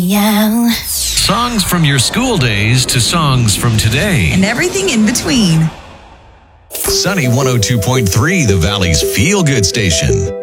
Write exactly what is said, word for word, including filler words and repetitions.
Yeah. Songs from your school days to songs from today. And everything in between. Sunny one oh two point three, the Valley's feel-good station.